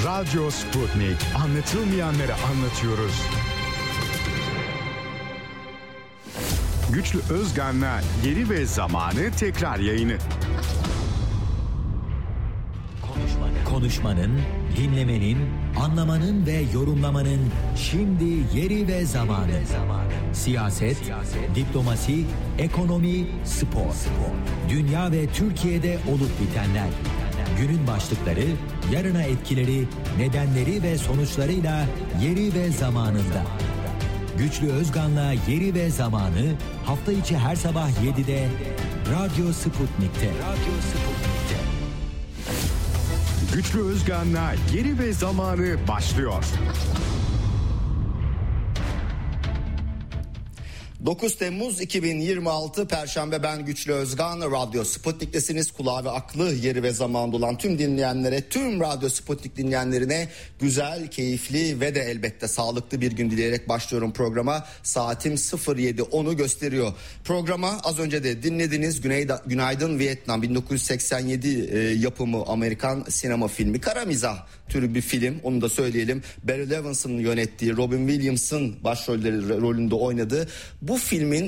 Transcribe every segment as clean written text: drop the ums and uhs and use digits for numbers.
Radyo Sputnik. Anlatılmayanları anlatıyoruz. Güçlü Özgan'la Yeri ve Zamanı tekrar yayını. Konuşmanın, dinlemenin, anlamanın ve yorumlamanın şimdi yeri ve zamanı. Siyaset, diplomasi, ekonomi, spor. Dünya ve Türkiye'de olup bitenler. Günün başlıkları, yarına etkileri, nedenleri ve sonuçlarıyla yeri ve zamanında. Güçlü Özgan'la Yeri ve Zamanı hafta içi her sabah 7'de Radyo Sputnik'te. Güçlü Özgan'la Yeri ve Zamanı başlıyor. 9 Temmuz 2026 Perşembe, ben Güçlü Özgan. Radyo Sputnik'tesiniz. Kulağı ve aklı yeri ve zamanında olan tüm dinleyenlere, tüm Radyo Sputnik dinleyenlerine güzel, keyifli ve de elbette sağlıklı bir gün dileyerek başlıyorum programa. Saatim 07.10'u gösteriyor. Programa az önce de dinlediniz. Günaydın Vietnam 1987 yapımı Amerikan sinema filmi. Kara mizah türü bir film, onu da söyleyelim. Barry Levinson'ın yönettiği, Robin Williams'ın rolünde oynadığı bu filmin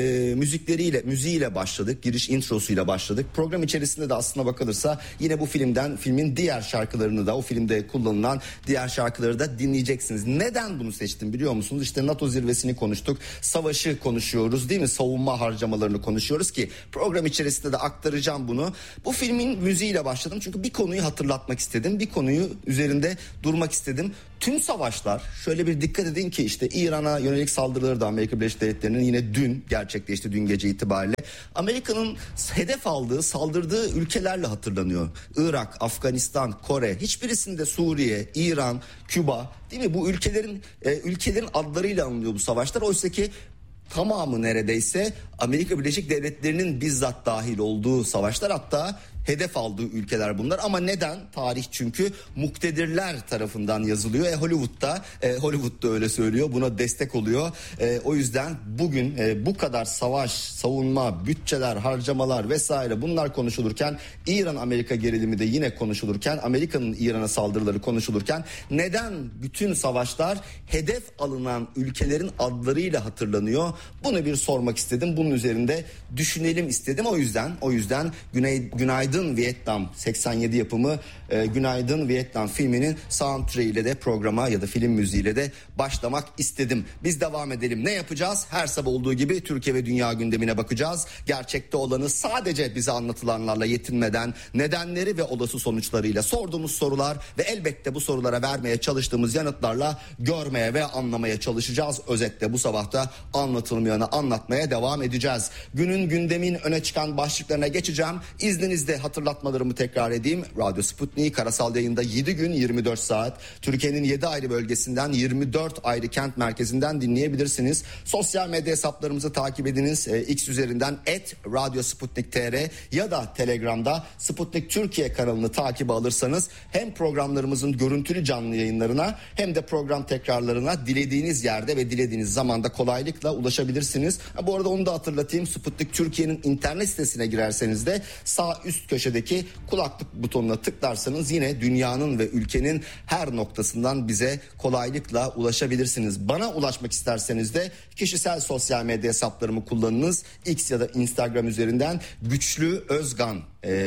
müziğiyle başladık. Giriş introsuyla başladık. Program içerisinde de aslına bakılırsa yine bu filmin diğer şarkılarını da, o filmde kullanılan diğer şarkıları da dinleyeceksiniz. Neden bunu seçtim biliyor musunuz? İşte NATO zirvesini konuştuk. Savaşı konuşuyoruz değil mi? Savunma harcamalarını konuşuyoruz ki program içerisinde de aktaracağım bunu. Bu filmin müziğiyle başladım. Çünkü bir konuyu hatırlatmak istedim. Bir konuyu üzerinde durmak istedim. Tüm savaşlar, şöyle bir dikkat edin ki işte İran'a yönelik saldırıları da Amerika Birleşik Devletleri'nin yine dün gerçekleşti, dün gece itibariyle. Amerika'nın hedef aldığı, saldırdığı ülkelerle hatırlanıyor. Irak, Afganistan, Kore, hiçbirisinde Suriye, İran, Küba, değil mi? Bu ülkelerin adlarıyla anılıyor bu savaşlar. Oysa ki tamamı neredeyse Amerika Birleşik Devletleri'nin bizzat dahil olduğu savaşlar, hatta hedef aldığı ülkeler bunlar. Ama neden? Tarih çünkü muktedirler tarafından yazılıyor. Hollywood'da öyle söylüyor. Buna destek oluyor. O yüzden bugün bu kadar savaş, savunma, bütçeler, harcamalar vesaire bunlar konuşulurken, İran-Amerika gerilimi de yine konuşulurken, Amerika'nın İran'a saldırıları konuşulurken neden bütün savaşlar hedef alınan ülkelerin adlarıyla hatırlanıyor? Bunu bir sormak istedim. Bunun üzerinde düşünelim istedim. O yüzden Günaydın Vietnam 87 yapımı Günaydın Vietnam filminin soundtrack ile de programa ya da film müziğiyle de başlamak istedim. Biz devam edelim. Ne yapacağız? Her sabah olduğu gibi Türkiye ve dünya gündemine bakacağız. Gerçekte olanı sadece bize anlatılanlarla yetinmeden nedenleri ve olası sonuçlarıyla, sorduğumuz sorular ve elbette bu sorulara vermeye çalıştığımız yanıtlarla görmeye ve anlamaya çalışacağız. Özetle bu sabahta anlatılmayanı anlatmaya devam edeceğiz. Günün gündemin öne çıkan başlıklarına geçeceğim. İzninizle hatırlatmalarımı tekrar edeyim. Radyo Sputnik karasal yayında 7 gün 24 saat Türkiye'nin 7 ayrı bölgesinden 24 ayrı kent merkezinden dinleyebilirsiniz. Sosyal medya hesaplarımızı takip ediniz. X üzerinden @radyosputnik.tr ya da Telegram'da Sputnik Türkiye kanalını takibe alırsanız hem programlarımızın görüntülü canlı yayınlarına hem de program tekrarlarına dilediğiniz yerde ve dilediğiniz zamanda kolaylıkla ulaşabilirsiniz. Bu arada onu da hatırlatayım. Sputnik Türkiye'nin internet sitesine girerseniz de sağ üst köşedeki kulaklık butonuna tıklarsanız yine dünyanın ve ülkenin her noktasından bize kolaylıkla ulaşabilirsiniz. Bana ulaşmak isterseniz de kişisel sosyal medya hesaplarımı kullanınız. X ya da Instagram üzerinden Güçlü Özgan,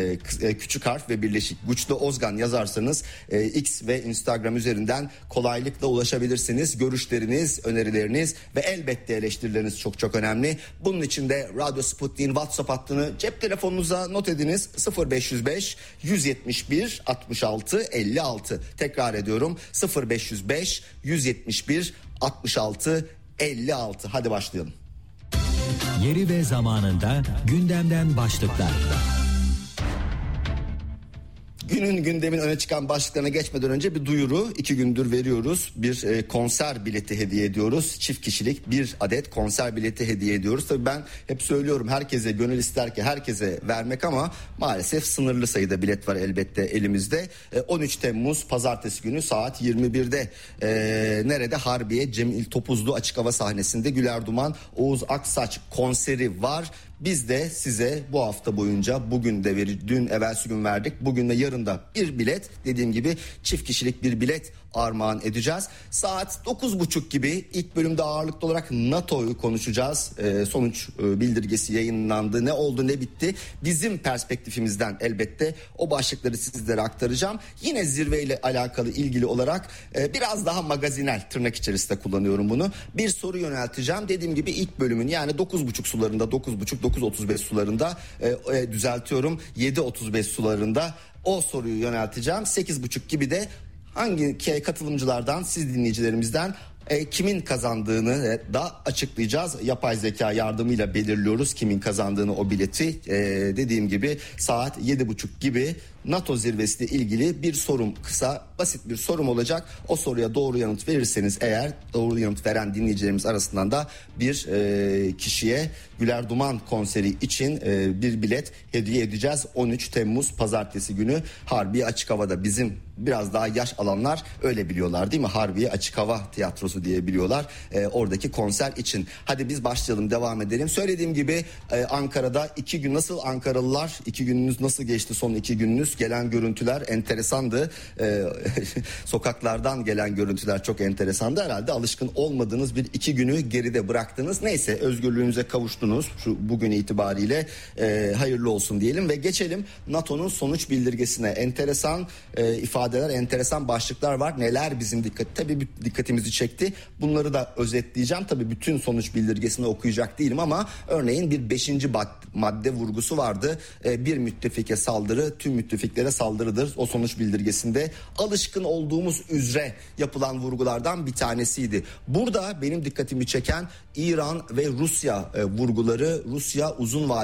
küçük harf ve birleşik Güçlü Özgan yazarsanız X ve Instagram üzerinden kolaylıkla ulaşabilirsiniz. Görüşleriniz, önerileriniz ve elbette eleştirileriniz çok çok önemli. Bunun için de Radyo Sputnik'in WhatsApp hattını cep telefonunuza not ediniz. 0505 171 66 56. Tekrar ediyorum, 0505 171 66 56. Hadi başlayalım. Yeri ve zamanında gündemden başlıklar. Günün gündemin öne çıkan başlıklarına geçmeden önce bir duyuru. 2 gündür veriyoruz. Bir konser bileti hediye ediyoruz. Çift kişilik bir adet konser bileti hediye ediyoruz. Tabii ben hep söylüyorum, herkese gönül ister ki herkese vermek ama maalesef sınırlı sayıda bilet var elbette elimizde. 13 Temmuz Pazartesi günü saat 21'de nerede? Harbiye Cemil Topuzlu açık hava sahnesinde Güler Duman, Oğuz Aksaç konseri var. biz de size bu hafta boyunca bugün de dün evvelsi gün verdik. Bugün de yarın da bir bilet, dediğim gibi çift kişilik bir bilet armağan edeceğiz. Saat 9.30 gibi ilk bölümde ağırlıklı olarak NATO'yu konuşacağız. Sonuç bildirgesi yayınlandı. Ne oldu ne bitti? Bizim perspektifimizden elbette o başlıkları sizlere aktaracağım. Yine zirveyle alakalı ilgili olarak biraz daha magazinel, tırnak içerisinde kullanıyorum bunu, bir soru yönelteceğim. Dediğim gibi ilk bölümün yani 9.30 sularında, 9.30-9.35 sularında düzeltiyorum 7.35 sularında o soruyu yönelteceğim. 8.30 gibi de hangi katılımcılardan, siz dinleyicilerimizden kimin kazandığını da açıklayacağız. Yapay zeka yardımıyla belirliyoruz kimin kazandığını, o bileti. Dediğim gibi saat 7.30 gibi NATO zirvesiyle ilgili bir sorum, kısa basit bir sorum olacak. O soruya doğru yanıt verirseniz eğer, doğru yanıt veren dinleyicilerimiz arasından da bir kişiye Güler Duman konseri için bir bilet hediye edeceğiz. 13 Temmuz Pazartesi günü Harbiye Açık Hava'da. Bizim biraz daha yaş alanlar öyle biliyorlar değil mi? Harbiye Açık Hava Tiyatrosu diye biliyorlar oradaki konser için. Hadi biz başlayalım, devam edelim. Söylediğim gibi Ankara'da 2 gün, nasıl Ankaralılar? 2 gününüz nasıl geçti, son 2 gününüz? Gelen görüntüler enteresandı. Sokaklardan gelen görüntüler çok enteresandı. Herhalde alışkın olmadığınız bir 2 günü geride bıraktınız. Neyse, özgürlüğünüze kavuştunuz şu bugün itibariyle. Hayırlı olsun diyelim ve geçelim NATO'nun sonuç bildirgesine. Enteresan ifadeler, enteresan başlıklar var. Neler bizim dikkatimizi çekti. Bunları da özetleyeceğim. Tabii bütün sonuç bildirgesini okuyacak değilim ama örneğin bir 5. madde vurgusu vardı. Bir müttefike saldırı tüm müttefiklere saldırıdır. O sonuç bildirgesinde alışkın olduğumuz üzere yapılan vurgulardan bir tanesiydi. Burada benim dikkatimi çeken İran ve Rusya vurguları. Rusya uzun vadeli